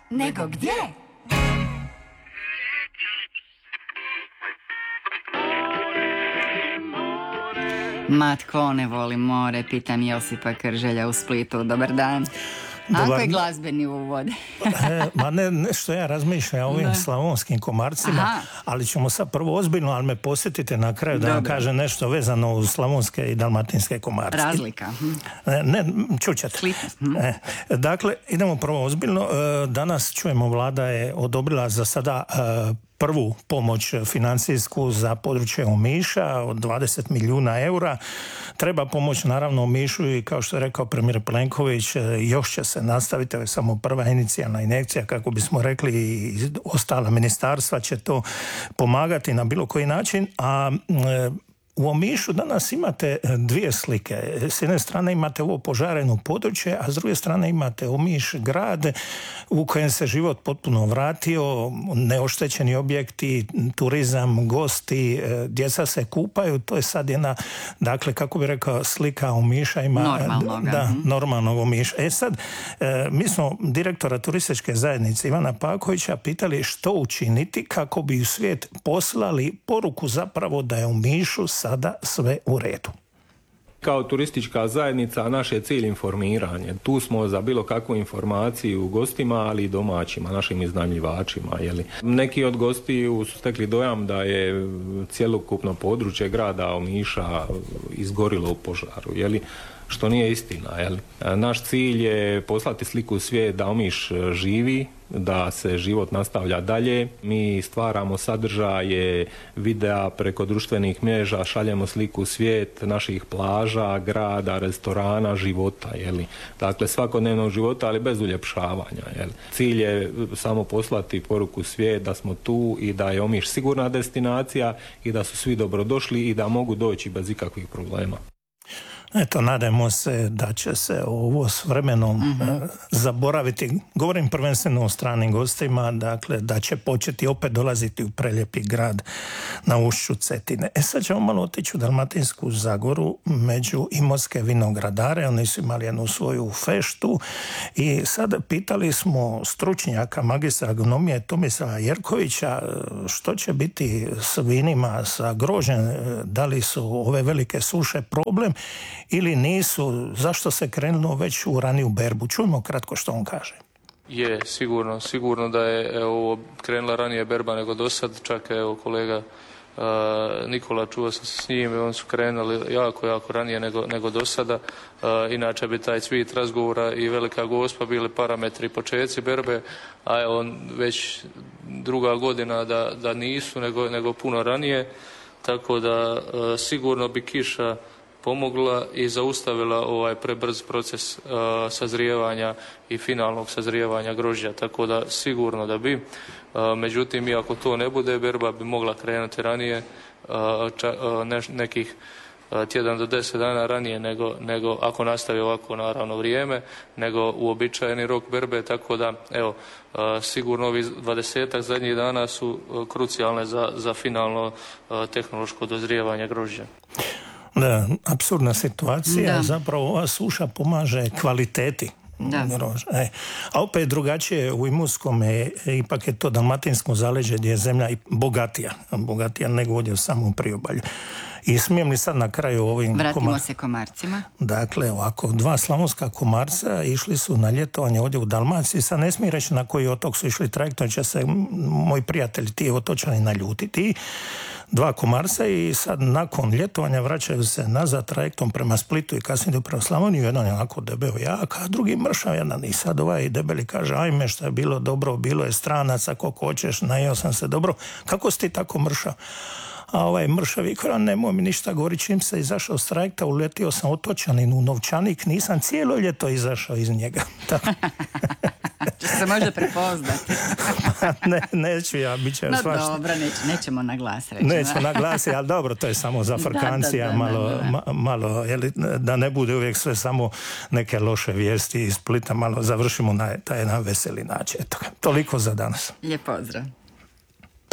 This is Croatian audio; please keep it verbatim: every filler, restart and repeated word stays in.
nego gdje? Ma tko ne voli more, pitam Josipa Krželja u Splitu. Dobar dan. Dobar... Ako je glazbeni uvod. e, ma ne, nešto ja razmišljam o ovim ne. slavonskim komarcima, aha, ali ćemo sad prvo ozbiljno, ali me posjetite na kraju da vam kažem nešto vezano uz slavonske i dalmatinske komarce. Razlika. Ne, ne čućete. Hm. E, dakle, idemo prvo ozbiljno. E, danas čujemo, vlada je odobrila za sada e, prvu pomoć financijsku za područje Omiša od dvadeset milijuna eura. Treba pomoć naravno Omišu i kao što je rekao premijer Plenković, još će se nastaviti, ovo je samo prva inicijalna injekcija, kako bismo rekli, i ostala ministarstva će to pomagati na bilo koji način, a e, u Omišu danas imate dvije slike. S jedne strane imate ovo požareno područje, a s druge strane imate Omiš grad u kojem se život potpuno vratio, neoštećeni objekti, turizam, gosti, djeca se kupaju. To je sad jedna, dakle, kako bi rekao, slika Omiša ima normalnog, da, normalnog Omiša. E sad, mi smo direktora turističke zajednice Ivana Pakovića pitali što učiniti kako bi u svijet poslali poruku zapravo da je u Omišu sada sve u redu. Kao turistička zajednica naš je cilj informiranje. Tu smo za bilo kakvu informaciju gostima, ali i domaćima, našim iznajmljivačima. Jeli. Neki od gostiju su stekli dojam da je cjelokupno područje grada Omiša izgorilo u požaru. Jeli. Što nije istina. Jeli. Naš cilj je poslati sliku u svijet da Omiš živi, da se život nastavlja dalje. Mi stvaramo sadržaje, videa preko društvenih mreža, šaljemo sliku u svijet naših plaža, grada, restorana, života. Jeli. Dakle, svakodnevnog života, ali bez uljepšavanja. Jeli. Cilj je samo poslati poruku u svijet da smo tu i da je Omiš sigurna destinacija i da su svi dobrodošli i da mogu doći bez ikakvih problema. Eto, nadajmo se da će se ovo s vremenom mm-hmm. zaboraviti. Govorim prvenstveno o stranim gostima, dakle da će početi opet dolaziti u prelijepi grad na ušću Cetine. E sad ćemo malo otići u Dalmatinsku Zagoru među imotske vinogradare. Oni su imali jednu svoju feštu i sad pitali smo stručnjaka, magistra agronomije Tomislava Jerkovića, što će biti s vinima, sa grožđem, da li su ove velike suše problem ili nisu, zašto se krenulo već u raniju berbu. Čujmo kratko što on kaže. Je, sigurno, sigurno da je evo, krenula ranije berba nego do sad, čak evo kolega uh, Nikola, čuo sam se s njim i oni su krenuli jako, jako ranije nego, nego do sada. Uh, inače bi taj cvit razgovora i Velika Gospa bili parametri početci berbe, a evo već druga godina da, da nisu nego, nego puno ranije, tako da uh, sigurno bi kiša pomogla i zaustavila ovaj prebrz proces uh, sazrijevanja i finalnog sazrijevanja grožđa, tako da sigurno da bi. Uh, međutim, i ako to ne bude, berba bi mogla krenuti ranije, uh, ča, uh, ne, nekih uh, tjedan do deset dana ranije nego, nego ako nastavi ovako naravno vrijeme, nego uobičajeni rok berbe, tako da evo, uh, sigurno ovi dvadesetak zadnjih dana su uh, krucijalne za, za finalno uh, tehnološko dozrijevanje grožđa. Da, apsurdna situacija, da. Zapravo ova suša pomaže kvaliteti. Da. E, a opet drugačije u Imotskom je, ipak je to dalmatinsko zaleđe gdje je zemlja bogatija, bogatija nego ovdje u samom priobalju. I smijem li sad na kraju ovim... Vratimo komar... se komarcima. Dakle, ovako, dva slavonska komarca išli su na ljetovanje ovdje u Dalmaciji. Sad ne smijem reći na koji otok su išli trajektom, će se moji prijatelji, ti otočani, naljutiti. Dva komarca i sad nakon ljetovanja vraćaju se nazad trajektom prema Splitu i kasnije prema Slavoniju. Jedan je onako debeo jak, a drugi mršav jedan. I sad ovaj debeli kaže, ajme što je bilo dobro, bilo je stranaca, koliko hoćeš, najeo sam se dobro. Kako si ti tako mršav? A ovaj mršavi kora, nemoj mi ništa govori, čim se izašao s trajekta, uletio sam otočanin u novčanik, nisam cijelo ljeto izašao iz njega. Će se možda prepoznati. ne, neću ja, bit će no svašta. No dobro, neć, nećemo na glas reći. Nećemo na glas, ali dobro, to je samo za frkancija, da, da, da, malo, da, da. Ma, malo jeli, da ne bude uvijek sve samo neke loše vijesti iz Splita, malo završimo na taj jedan veseli način. Eto, toliko za danas. Lijep pozdrav.